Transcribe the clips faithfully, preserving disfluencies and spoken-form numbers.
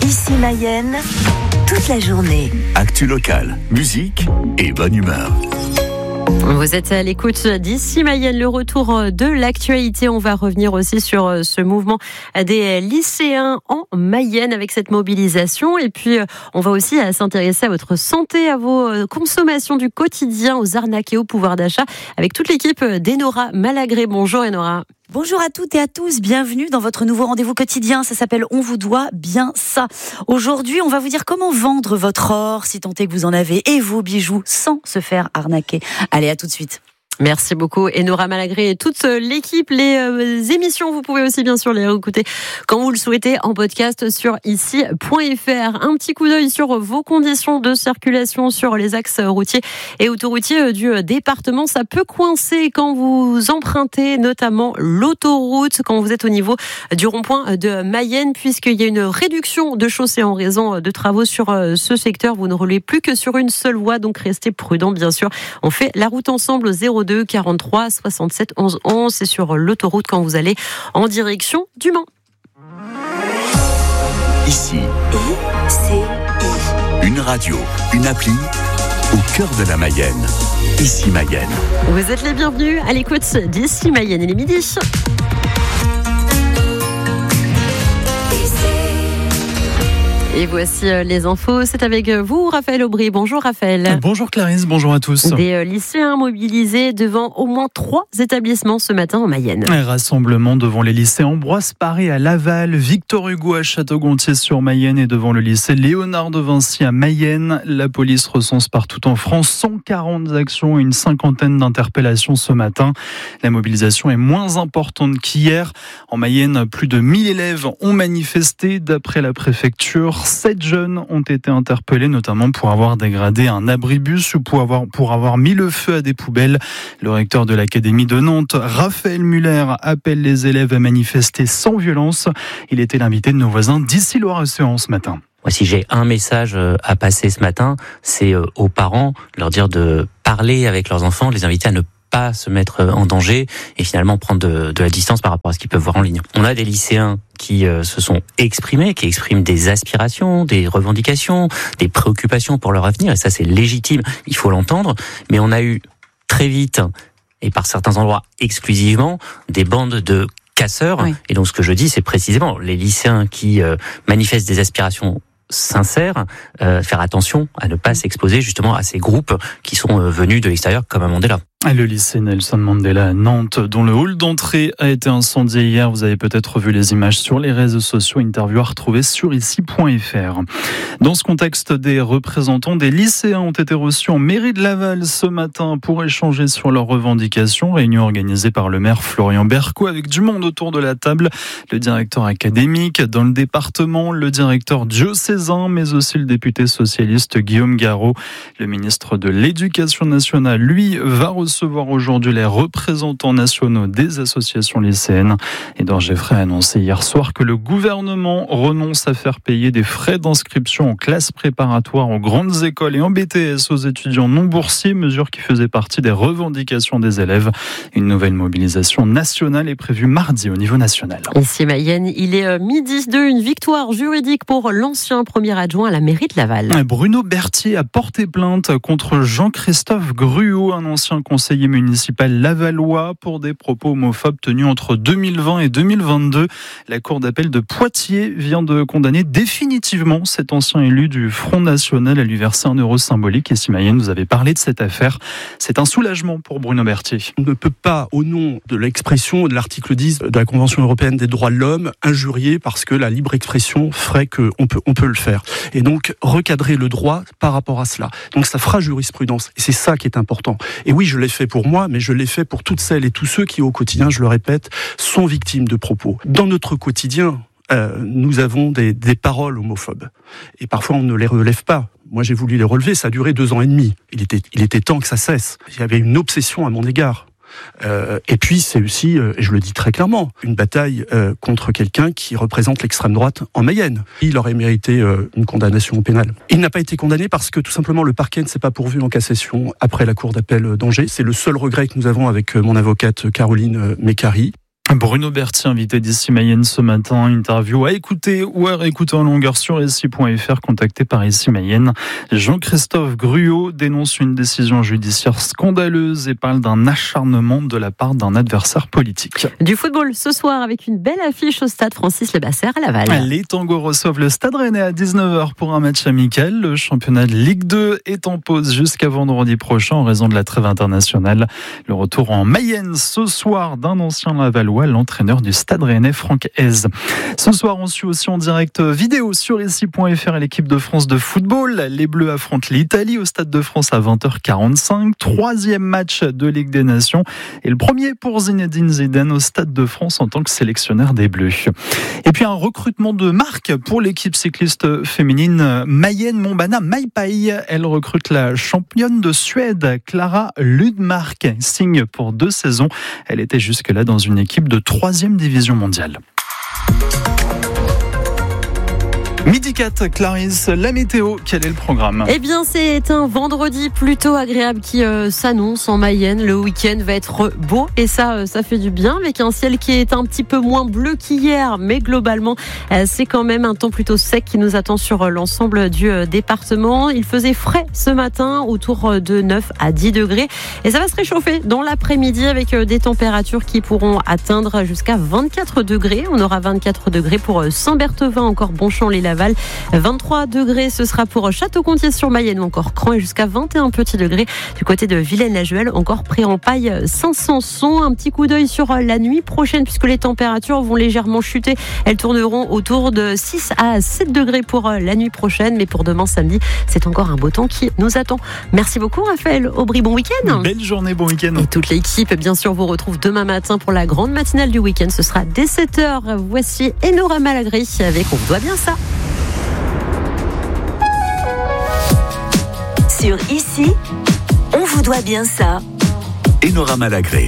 Ici Mayenne, toute la journée. Actu locale, musique et bonne humeur. Vous êtes à l'écoute d'Ici Mayenne, le retour de l'actualité. On va revenir aussi sur ce mouvement des lycéens en Mayenne avec cette mobilisation. Et puis, on va aussi s'intéresser à votre santé, à vos consommations du quotidien, aux arnaques et au pouvoir d'achat avec toute l'équipe d'Enora Malagré. Bonjour Enora. Bonjour à toutes et à tous, bienvenue dans votre nouveau rendez-vous quotidien, ça s'appelle On vous doit bien ça. Aujourd'hui, on va vous dire comment vendre votre or, si tant est que vous en avez, et vos bijoux sans se faire arnaquer. Allez, à tout de suite. Merci beaucoup Enora Malagré et toute l'équipe. Les euh, émissions, vous pouvez aussi bien sûr les réécouter quand vous le souhaitez en podcast sur ici point f r. Un petit coup d'œil sur vos conditions de circulation sur les axes routiers et autoroutiers du département. Ça peut coincer quand vous empruntez notamment l'autoroute, quand vous êtes au niveau du rond-point de Mayenne, puisqu'il y a une réduction de chaussée en raison de travaux sur ce secteur. Vous ne roulez plus que sur une seule voie, donc restez prudents bien sûr. On fait la route ensemble au zéro deux quarante-trois soixante-sept onze onze. C'est sur l'autoroute quand vous allez en direction du Mans. Ici, I C I. une radio, une appli au cœur de la Mayenne. Ici Mayenne. Vous êtes les bienvenus à l'écoute d'Ici Mayenne. Il est midi. Et voici les infos, c'est avec vous Raphaël Aubry. Bonjour Raphaël. Bonjour Clarisse, bonjour à tous. Des lycéens mobilisés devant au moins trois établissements ce matin en Mayenne. Un rassemblement devant les lycées Ambroise Paré à Laval, Victor Hugo à Château-Gontier-sur-Mayenne et devant le lycée Léonard de Vinci à Mayenne. La police recense partout en France cent quarante actions et une cinquantaine d'interpellations ce matin. La mobilisation est moins importante qu'hier. En Mayenne, plus de mille élèves ont manifesté d'après la préfecture. Sept jeunes ont été interpellés, notamment pour avoir dégradé un abribus ou pour avoir, pour avoir mis le feu à des poubelles. Le recteur de l'Académie de Nantes, Raphaël Muller, appelle les élèves à manifester sans violence. Il était l'invité de nos voisins d'ici Loire-Océan ce matin. Moi, si j'ai un message à passer ce matin, c'est aux parents, leur dire de parler avec leurs enfants, de les inviter à ne pas se mettre en danger et finalement prendre de, de la distance par rapport à ce qu'ils peuvent voir en ligne. On a des lycéens qui euh, se sont exprimés, qui expriment des aspirations, des revendications, des préoccupations pour leur avenir, et ça c'est légitime, il faut l'entendre, mais on a eu très vite, et par certains endroits exclusivement, des bandes de casseurs, oui. Et donc ce que je dis c'est précisément les lycéens qui euh, manifestent des aspirations sincères, euh, faire attention à ne pas s'exposer justement à ces groupes qui sont euh, venus de l'extérieur comme à Mandela. Le lycée Nelson Mandela à Nantes, dont le hall d'entrée a été incendié hier. Vous avez peut-être vu les images sur les réseaux sociaux. Interview à retrouver sur ici point f r. Dans ce contexte, des représentants des lycéens ont été reçus en mairie de Laval ce matin pour échanger sur leurs revendications. Réunion organisée par le maire Florian Berco avec du monde autour de la table. Le directeur académique dans le département, le directeur diocésain, mais aussi le député socialiste Guillaume Garot. Le ministre de l'Éducation nationale, lui, va recevoir recevoir aujourd'hui les représentants nationaux des associations lycéennes. Édouard Geoffrey a annoncé hier soir que le gouvernement renonce à faire payer des frais d'inscription en classe préparatoire aux grandes écoles et en B T S aux étudiants non boursiers, mesure qui faisait partie des revendications des élèves. Une nouvelle mobilisation nationale est prévue mardi au niveau national. Ici Mayenne, il est midi deux, une victoire juridique pour l'ancien premier adjoint à la mairie de Laval. Bruno Berthier a porté plainte contre Jean-Christophe Gruot, un ancien conseiller municipal lavallois pour des propos homophobes tenus entre deux mille vingt et deux mille vingt-deux. La cour d'appel de Poitiers vient de condamner définitivement cet ancien élu du Front National à lui verser un euro symbolique. Et si Mayenne, vous avez parlé de cette affaire, c'est un soulagement pour Bruno Berthier. On ne peut pas, au nom de l'expression de l'article dix de la Convention européenne des droits de l'homme, injurier parce que la libre expression ferait qu'on peut, on peut le faire. Et donc, recadrer le droit par rapport à cela. Donc, ça fera jurisprudence. Et c'est ça qui est important. Et oui, je l'ai fait pour moi, mais je l'ai fait pour toutes celles et tous ceux qui, au quotidien, je le répète, sont victimes de propos. Dans notre quotidien, euh, nous avons des, des paroles homophobes. Et parfois, on ne les relève pas. Moi, j'ai voulu les relever, ça a duré deux ans et demi. Il était, il était temps que ça cesse. Il y avait une obsession à mon égard. Euh, et puis c'est aussi, euh, et je le dis très clairement, une bataille euh, contre quelqu'un qui représente l'extrême droite en Mayenne. Il aurait mérité euh, une condamnation pénale. Il n'a pas été condamné parce que tout simplement le parquet ne s'est pas pourvu en cassation après la cour d'appel d'Angers. C'est le seul regret que nous avons avec mon avocate Caroline Mécari. Bruno Berthier, invité d'Ici Mayenne ce matin, interview à écouter ou à réécouter en longueur sur ici point f r, contacté par Ici Mayenne. Jean-Christophe Gruot dénonce une décision judiciaire scandaleuse et parle d'un acharnement de la part d'un adversaire politique. Du football ce soir avec une belle affiche au stade Francis Lebasser à Laval. Les Tangos reçoivent le Stade Rennais à dix-neuf heures pour un match amical. Le championnat de Ligue deux est en pause jusqu'à vendredi prochain en raison de la trêve internationale. Le retour en Mayenne ce soir d'un ancien Lavallois, l'entraîneur du Stade Rennais, Franck Hez. Ce soir, on suit aussi en direct vidéo sur ici point f r l'équipe de France de football. Les Bleus affrontent l'Italie au Stade de France à vingt heures quarante-cinq. Troisième match de Ligue des Nations et le premier pour Zinedine Zidane au Stade de France en tant que sélectionneur des Bleus. Et puis un recrutement de marque pour l'équipe cycliste féminine Mayenne-Montbana Maipai. Elle recrute la championne de Suède, Clara Ludmark. Signe pour deux saisons. Elle était jusque-là dans une équipe de troisième division mondiale. Midi quatre, Clarisse, la météo, quel est le programme ? Eh bien, c'est un vendredi plutôt agréable qui euh, s'annonce en Mayenne. Le week-end va être beau et ça, euh, ça fait du bien avec un ciel qui est un petit peu moins bleu qu'hier. Mais globalement, euh, c'est quand même un temps plutôt sec qui nous attend sur euh, l'ensemble du euh, département. Il faisait frais ce matin, autour de neuf à dix degrés. Et ça va se réchauffer dans l'après-midi avec euh, des températures qui pourront atteindre jusqu'à vingt-quatre degrés. On aura vingt-quatre degrés pour euh, Saint-Berthevin, encore Bonchamp-les-Laval. vingt-trois degrés, ce sera pour Château-Gontier-sur-Mayenne ou encore Cran et jusqu'à vingt et un petits degrés du côté de Villaine-la-Juhel, encore Pré-en-Paille, Saint-Sanson. Un petit coup d'œil sur la nuit prochaine puisque les températures vont légèrement chuter. Elles tourneront autour de six à sept degrés pour la nuit prochaine, mais pour demain samedi, c'est encore un beau temps qui nous attend. Merci beaucoup Raphaël Aubry, bon week-end. Belle journée, bon week-end. Et toute l'équipe, bien sûr, vous retrouve demain matin pour la grande matinale du week-end. Ce sera dès sept heures. Voici Enora Malagré avec On vous doit bien ça. Sur Ici, on vous doit bien ça. Enora Malagré.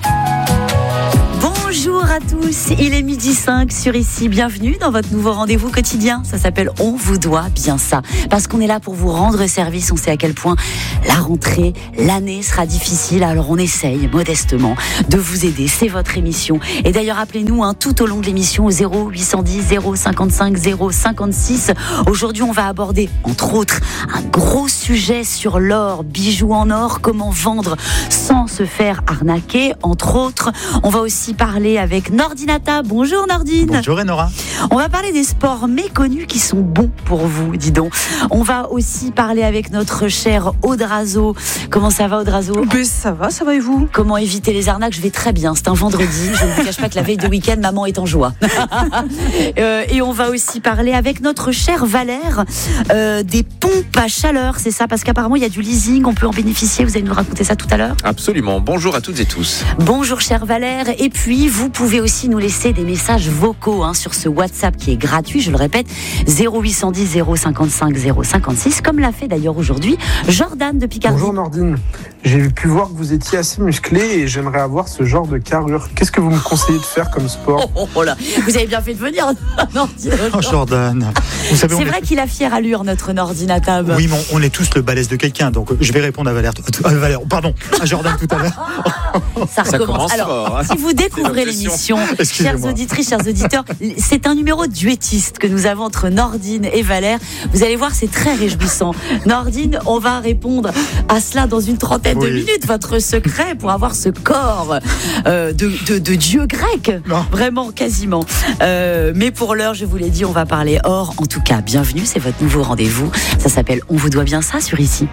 Bonjour à tous, il est midi cinq sur Ici, bienvenue dans votre nouveau rendez-vous quotidien. Ça s'appelle On vous doit bien ça, parce qu'on est là pour vous rendre service. On sait à quel point la rentrée, l'année sera difficile, alors on essaye modestement de vous aider. C'est votre émission. Et d'ailleurs, appelez-nous hein, tout au long de l'émission au zéro huit cent dix zéro cinquante-cinq zéro cinquante-six. Aujourd'hui, on va aborder, entre autres, un gros sujet sur l'or, bijoux en or, comment vendre sans se faire arnaquer, entre autres. On va aussi parler avec Nordinata. Bonjour Nordine. Bonjour Enora. On va parler des sports méconnus qui sont bons pour vous, dis donc. On va aussi parler avec notre cher Audrazo. Comment ça va Audrazo ? Ben, ça va, ça va et vous ? Comment éviter les arnaques ? Je vais très bien, c'est un vendredi. Je ne vous cache pas que la veille de week-end, maman est en joie. euh, et on va aussi parler avec notre cher Valère euh, des pompes à chaleur, c'est ça ? Parce qu'apparemment il y a du leasing, on peut en bénéficier. Vous allez nous raconter ça tout à l'heure ? Absolument. Bonjour à toutes et tous. Bonjour cher Valère. Et puis vous pouvez aussi nous laisser des messages vocaux hein, sur ce WhatsApp qui est gratuit, je le répète, zéro huit cent dix zéro cinquante-cinq zéro cinquante-six, comme l'a fait d'ailleurs aujourd'hui Jordan de Picardie. Bonjour Nordine, j'ai pu voir que vous étiez assez musclé et j'aimerais avoir ce genre de carrure. Qu'est-ce que vous me conseillez de faire comme sport ? oh, oh, oh là. Vous avez bien fait de venir Nordine. Oh Jordan, vous savez, c'est on vrai est... qu'il a fière allure notre Nordinatab. Oui, mais on est tous le balèze de quelqu'un, donc je vais répondre à Valère, à Valère pardon, à Jordan tout à l'heure. Ça recommence. Ça commence Alors, fort, hein. Si vous découvrez l'émission, chers auditrices, chers auditeurs, c'est un numéro duettiste que nous avons entre Nordine et Valère. Vous allez voir, c'est très réjouissant. Nordine, on va répondre à cela dans une trentaine oui. de minutes. Votre secret pour avoir ce corps euh, de, de, de dieu grec, non. Vraiment quasiment. Euh, mais pour l'heure, je vous l'ai dit, on va parler or. En tout cas, bienvenue, c'est votre nouveau rendez-vous. Ça s'appelle On vous doit bien ça sur Ici.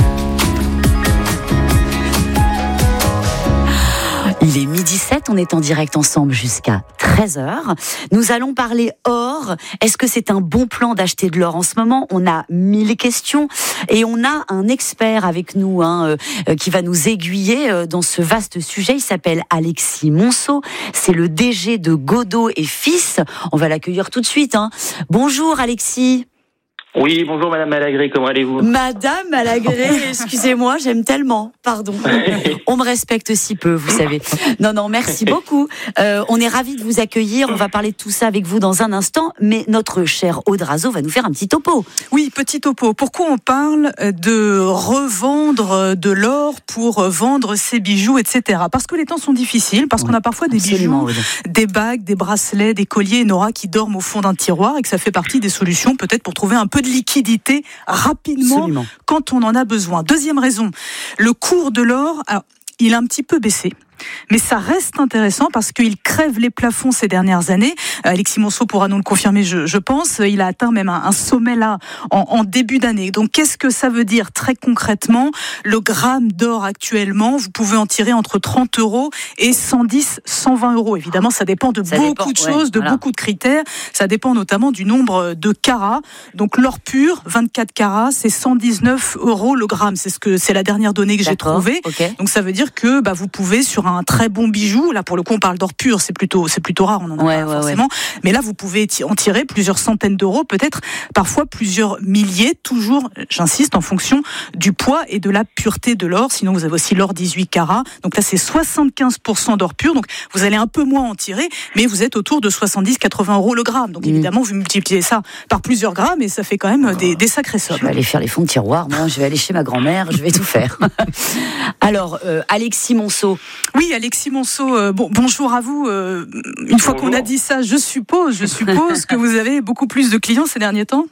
Il est midi sept, on est en direct ensemble jusqu'à treize heures. Nous allons parler or. Est-ce que c'est un bon plan d'acheter de l'or en ce moment ? On a mille questions et on a un expert avec nous hein, euh, qui va nous aiguiller euh, dans ce vaste sujet. Il s'appelle Alexis Monceau. C'est le D G de Godot et Fils. On va l'accueillir tout de suite. Hein. Bonjour Alexis. Oui, bonjour Madame Malagré, comment allez-vous? Madame Malagré, excusez-moi, j'aime tellement, pardon. On me respecte si peu, vous savez. Non, non, merci beaucoup. Euh, on est ravis de vous accueillir, on va parler de tout ça avec vous dans un instant, mais notre cher Aude Razeau va nous faire un petit topo. Oui, petit topo. Pourquoi on parle de revendre de l'or pour vendre ses bijoux, et cetera. Parce que les temps sont difficiles, parce oui, qu'on a parfois des bijoux, oui. des bagues, des bracelets, des colliers, Nora, qui dorment au fond d'un tiroir et que ça fait partie des solutions peut-être pour trouver un peu de liquidité rapidement Absolument. Quand on en a besoin. Deuxième raison, le cours de l'or, alors, il a un petit peu baissé. Mais ça reste intéressant parce qu'il crève les plafonds ces dernières années. Alexis Monceau pourra nous le confirmer, je, je pense. Il a atteint même un, un sommet là en, en début d'année. Donc qu'est-ce que ça veut dire très concrètement? Le gramme d'or actuellement, vous pouvez en tirer entre trente euros et cent dix, cent vingt euros. Évidemment, ça dépend de ça beaucoup dépend, de choses, ouais, de voilà. beaucoup de critères. Ça dépend notamment du nombre de carats. Donc l'or pur, vingt-quatre carats, c'est cent dix-neuf euros le gramme. C'est ce que c'est la dernière donnée que D'accord, j'ai trouvée. Okay. Donc ça veut dire que bah, vous pouvez sur un un très bon bijou, là pour le coup on parle d'or pur, c'est plutôt, c'est plutôt rare, on en a ouais, pas ouais, forcément, ouais. mais là vous pouvez en tirer plusieurs centaines d'euros, peut-être parfois plusieurs milliers, toujours, j'insiste, en fonction du poids et de la pureté de l'or. Sinon vous avez aussi l'or dix-huit carats, donc là c'est soixante-quinze pour cent d'or pur, donc vous allez un peu moins en tirer, mais vous êtes autour de soixante-dix à quatre-vingts euros le gramme, donc mmh. évidemment vous multipliez ça par plusieurs grammes et ça fait quand même des, des sacrés sommes. Je vais aller faire les fonds de tiroir, moi je vais aller chez ma grand-mère, je vais tout faire. Alors euh, Alexis Monceau. Oui, Alexis Monceau, euh, bon, bonjour à vous. Euh, une fois bonjour. Qu'on a dit ça, je suppose, je suppose que vous avez beaucoup plus de clients ces derniers temps.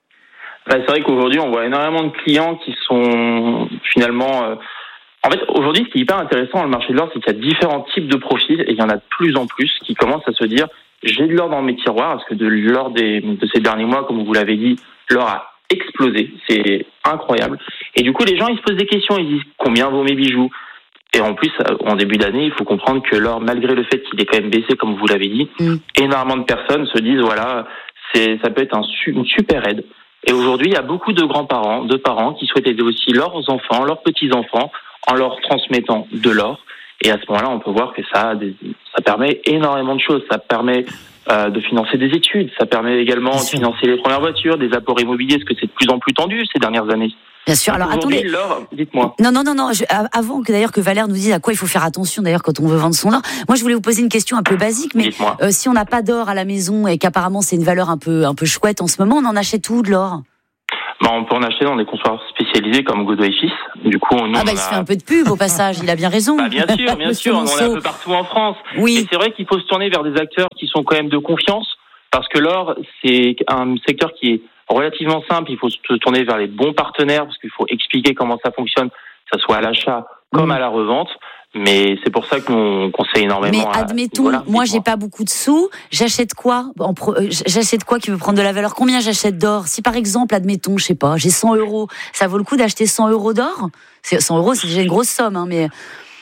Bah, c'est vrai qu'aujourd'hui, on voit énormément de clients qui sont finalement... Euh... En fait, aujourd'hui, ce qui est hyper intéressant dans le marché de l'or, c'est qu'il y a différents types de profils et il y en a de plus en plus qui commencent à se dire j'ai de l'or dans mes tiroirs, parce que de l'or des, de ces derniers mois, comme vous l'avez dit, l'or a explosé. C'est incroyable. Et du coup, les gens, ils se posent des questions. Ils disent combien vaut mes bijoux? Et en plus, en début d'année, il faut comprendre que l'or, malgré le fait qu'il ait quand même baissé, comme vous l'avez dit, mmh. énormément de personnes se disent, voilà, c'est, ça peut être un, une super aide. Et aujourd'hui, il y a beaucoup de grands-parents, de parents qui souhaitent aider aussi leurs enfants, leurs petits-enfants, en leur transmettant de l'or. Et à ce moment-là, on peut voir que ça, a des, ça permet énormément de choses. Ça permet euh, de financer des études, ça permet également de financer les premières voitures, des apports immobiliers, parce que c'est de plus en plus tendu ces dernières années. Bien sûr. Alors attendez. L'or, dites-moi. Non, non, non, non. Je, avant que d'ailleurs que Valère nous dise à quoi il faut faire attention d'ailleurs quand on veut vendre son or. Moi, je voulais vous poser une question un peu basique, mais euh, si on n'a pas d'or à la maison et qu'apparemment c'est une valeur un peu, un peu chouette en ce moment, on en achète où de l'or? Bah, on peut en acheter dans des comptoirs spécialisés comme Godot et Fils. Du coup, nous, ah bah on il a... se fait un peu de pub au passage. Il a bien raison. Bah, bien sûr, bien sûr. On en a un peu partout en France. Oui. Et c'est vrai qu'il faut se tourner vers des acteurs qui sont quand même de confiance, parce que l'or, c'est un secteur qui est relativement simple. Il faut se tourner vers les bons partenaires, parce qu'il faut expliquer comment ça fonctionne, que ce soit à l'achat comme mmh. à la revente. Mais c'est pour ça qu'on conseille énormément. Mais admettons, à... voilà, moi j'ai pas beaucoup de sous, j'achète quoi en pro... J'achète quoi qui veut prendre de la valeur? Combien j'achète d'or? Si par exemple, admettons, je sais pas, j'ai cent euros, ça vaut le coup d'acheter cent euros d'or? cent euros, c'est déjà une grosse somme, hein, mais...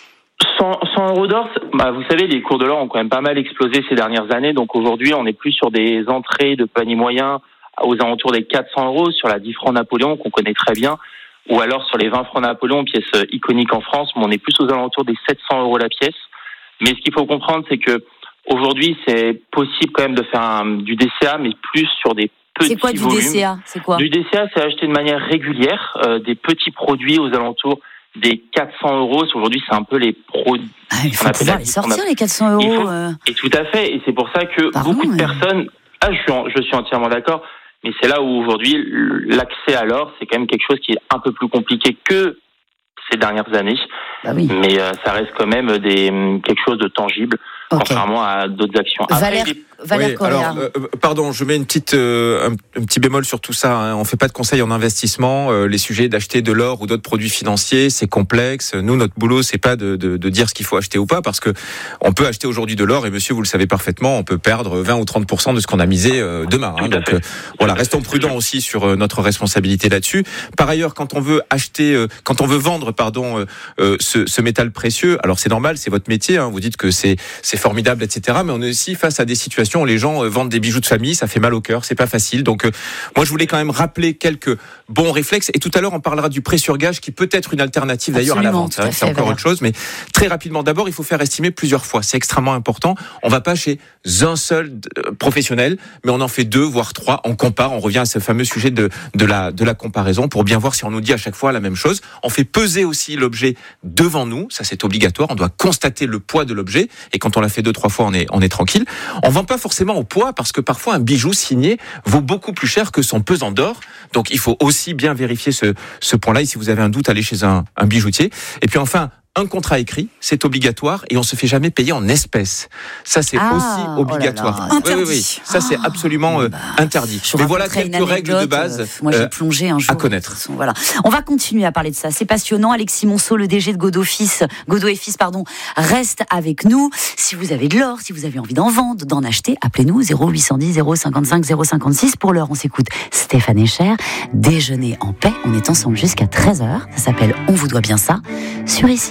cent, cent euros d'or, bah, vous savez, les cours de l'or ont quand même pas mal explosé ces dernières années, donc aujourd'hui on est plus sur des entrées de panier moyen aux alentours des quatre cents euros sur la dix francs Napoléon qu'on connaît très bien, ou alors sur les vingt francs Napoléon, pièce iconique en France, mais on est plus aux alentours des sept cents euros la pièce. Mais ce qu'il faut comprendre, c'est que aujourd'hui, c'est possible quand même de faire un, du D C A, mais plus sur des petits volumes. C'est quoi du volumes. D C A? C'est quoi? Du D C A, c'est acheter de manière régulière euh, des petits produits aux alentours des quatre cents euros. Aujourd'hui, c'est un peu les produits. Ah, il faut pouvoir les sortir, les quatre cents euros. Faut, euh... Et tout à fait. Et c'est pour ça que Pardon, beaucoup de mais... personnes... Ah, je suis, en, je suis entièrement d'accord. Mais c'est là où aujourd'hui, l'accès à l'or, c'est quand même quelque chose qui est un peu plus compliqué que ces dernières années. Bah oui. Mais euh, ça reste quand même des, quelque chose de tangible, okay. contrairement à d'autres actions. Après, Valère, les... Valère oui, alors, euh, pardon, je mets une petite, euh, un, un petit bémol sur tout ça. Hein. On fait pas de conseils en investissement. Euh, les sujets d'acheter de l'or ou d'autres produits financiers, c'est complexe. Nous, notre boulot, c'est pas de, de, de dire ce qu'il faut acheter ou pas, parce que on peut acheter aujourd'hui de l'or et monsieur, vous le savez parfaitement, on peut perdre vingt ou trente pour cent de ce qu'on a misé euh, demain. Hein. Donc euh, voilà, restons prudents aussi sur euh, notre responsabilité là-dessus. Par ailleurs, quand on veut acheter, euh, quand on veut vendre, pardon, euh, euh, ce, ce métal précieux, alors c'est normal, c'est votre métier. Hein. Vous dites que c'est c'est formidable, et cetera. Mais on est aussi face à des situations où les gens vendent des bijoux de famille, ça fait mal au cœur, c'est pas facile. Donc, euh, moi, je voulais quand même rappeler quelques bons réflexes. Et tout à l'heure, on parlera du prêt sur gage, qui peut être une alternative d'ailleurs à la vente. Hein, c'est encore autre chose, mais très rapidement. D'abord, il faut faire estimer plusieurs fois. C'est extrêmement important. On va pas chez un seul professionnel, mais on en fait deux, voire trois. On compare, on revient à ce fameux sujet de, de la, de la comparaison pour bien voir si on nous dit à chaque fois la même chose. On fait peser aussi l'objet devant nous. Ça, c'est obligatoire. On doit constater le poids de l'objet. Et quand on l'a fait deux, trois fois, on est, on est tranquille. On vend pas forcément au poids parce que parfois un bijou signé vaut beaucoup plus cher que son pesant d'or. Donc, il faut aussi bien vérifier ce, ce point-là. Et si vous avez un doute, allez chez un, un bijoutier. Et puis enfin, un contrat écrit, c'est obligatoire et on se fait jamais payer en espèces. Ça, c'est ah, aussi obligatoire. Oh là là. Oui, oui, oui. Ça, c'est absolument euh, bah, interdit. Mais voilà quelques règles de base euh, moi, j'ai plongé un jour, à connaître. Façon, voilà. On va continuer à parler de ça. C'est passionnant. Alexis Monceau, le D G de Godot Fils, Godot et Fils, pardon, reste avec nous. Si vous avez de l'or, si vous avez envie d'en vendre, d'en acheter, appelez-nous zéro huit cent dix zéro cinquante-cinq zéro cinquante-six. Pour l'heure, on s'écoute Stéphane Echer. Déjeuner en paix. On est ensemble jusqu'à treize heures. Ça s'appelle On vous doit bien ça. Sur ici.